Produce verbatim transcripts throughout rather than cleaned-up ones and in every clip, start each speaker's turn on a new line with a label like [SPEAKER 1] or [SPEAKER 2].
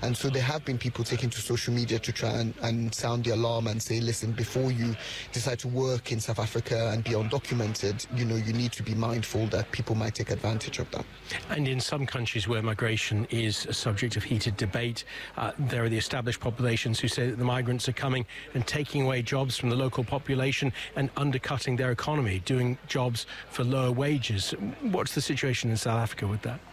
[SPEAKER 1] And so there have been people taking to social media to try and, and sound the alarm and say, listen, before you decide to work in South Africa and be undocumented, you know, you need to be mindful that people might take advantage of that.
[SPEAKER 2] And in some countries where migration is a subject of heated debate, uh, there are the established populations who say that the migrants are coming and taking away jobs from the local population and undercutting their economy, doing jobs for lower wages. What's the situation in South Africa with that?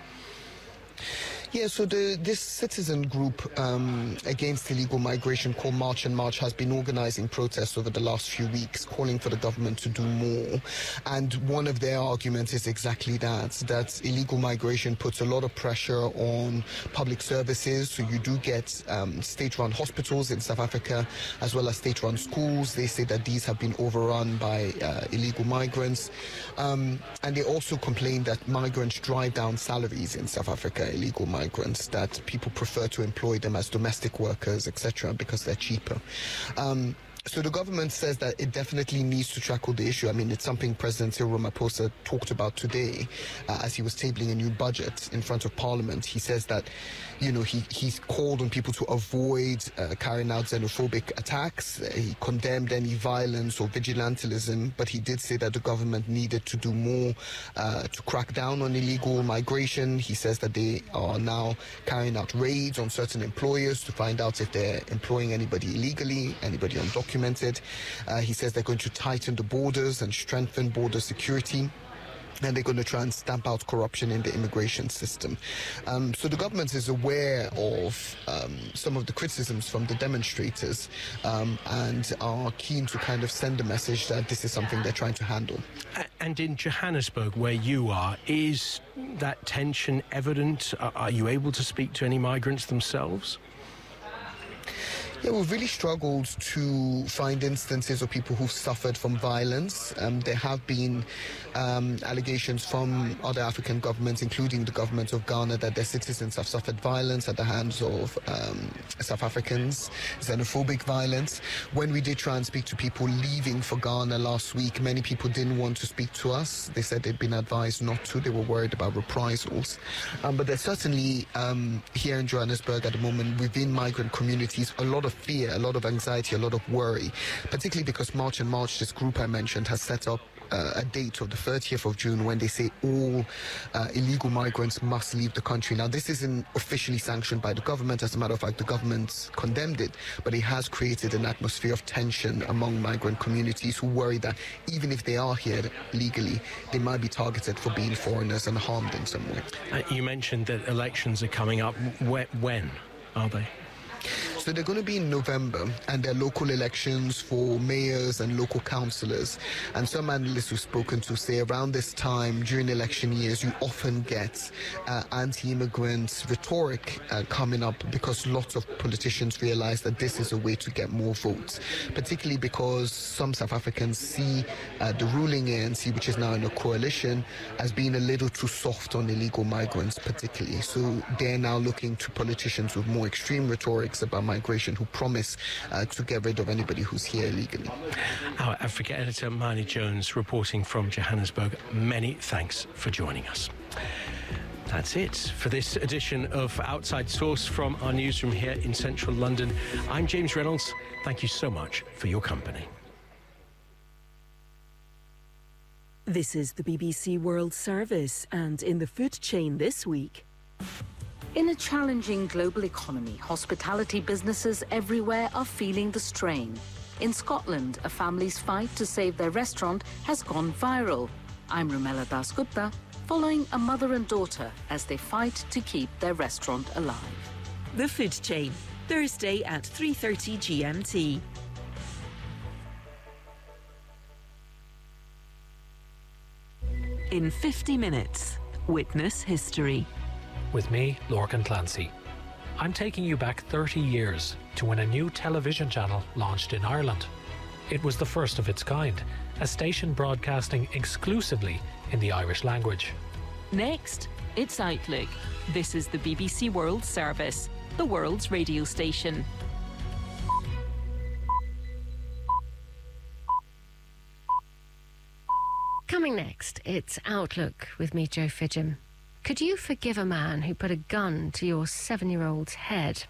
[SPEAKER 1] Yeah, so the, this citizen group um, against illegal migration called March and March has been organizing protests over the last few weeks, calling for the government to do more. And one of their arguments is exactly that, that illegal migration puts a lot of pressure on public services. So you do get um, state-run hospitals in South Africa, as well as state-run schools. They say that these have been overrun by uh, illegal migrants. Um, and they also complain that migrants drive down salaries in South Africa, illegal migrants. Migrants, that people prefer to employ them as domestic workers, et cetera, because they're cheaper. Um, So the government says that it definitely needs to tackle the issue. I mean, it's something President Cyril Ramaphosa talked about today uh, as he was tabling a new budget in front of Parliament. He says that, you know, he, he's called on people to avoid uh, carrying out xenophobic attacks. Uh, he condemned any violence or vigilantism, but he did say that the government needed to do more uh, to crack down on illegal migration. He says that they are now carrying out raids on certain employers to find out if they're employing anybody illegally, anybody undocumented. Documented. Uh, he says they're going to tighten the borders and strengthen border security. And they're going to try and stamp out corruption in the immigration system. Um, so the government is aware of um, some of the criticisms from the demonstrators um, and are keen to kind of send a message that this is something they're trying to handle.
[SPEAKER 2] And in Johannesburg, where you are, is that tension evident? Are you able to speak to any migrants themselves?
[SPEAKER 1] Yeah, we've really struggled to find instances of people who've suffered from violence. Um, there have been um, allegations from other African governments, including the government of Ghana, that their citizens have suffered violence at the hands of um, South Africans, xenophobic violence. When we did try and speak to people leaving for Ghana last week, many people didn't want to speak to us. They said they'd been advised not to. They were worried about reprisals. Um, but there's certainly, um, here in Johannesburg at the moment, within migrant communities, a lot of fear, a lot of anxiety, a lot of worry, particularly because March and March, this group I mentioned, has set up uh, a date of the thirtieth of June when they say all uh, illegal migrants must leave the country. Now, this isn't officially sanctioned by the government. As a matter of fact, the government condemned it, but it has created an atmosphere of tension among migrant communities who worry that even if they are here legally, they might be targeted for being foreigners and harmed in some way.
[SPEAKER 2] Uh, you mentioned that elections are coming up. When are they?
[SPEAKER 1] So they're going to be in November, and they're local elections for mayors and local councillors. And some analysts we've spoken to say around this time, during election years, you often get uh, anti-immigrant rhetoric uh, coming up because lots of politicians realize that this is a way to get more votes, particularly because some South Africans see uh, the ruling A N C, which is now in a coalition, as being a little too soft on illegal migrants particularly. So they're now looking to politicians with more extreme rhetorics about migration who promise uh, to get rid of anybody who's here illegally.
[SPEAKER 2] Our Africa editor, Marnie Jones, reporting from Johannesburg. Many thanks for joining us. That's it for this edition of Outside Source from our newsroom here in central London. I'm James Reynolds. Thank you so much for your company.
[SPEAKER 3] This is the B B C World Service, and in the food chain this week.
[SPEAKER 4] In a challenging global economy, hospitality businesses everywhere are feeling the strain. In Scotland, a family's fight to save their restaurant has gone viral. I'm Rumela Dasgupta, following a mother and daughter as they fight to keep their restaurant alive.
[SPEAKER 3] The Food Chain, Thursday at three thirty G M T. In fifty minutes, witness history.
[SPEAKER 5] With me, Lorcan Clancy. I'm taking you back thirty years to when a new television channel launched in Ireland. It was the first of its kind, a station broadcasting exclusively in the Irish language.
[SPEAKER 6] Next, it's Outlook. This is the B B C World Service, the world's radio station.
[SPEAKER 7] Coming next, it's Outlook with me, Jo Fidgham. Could you forgive a man who put a gun to your seven-year-old's head?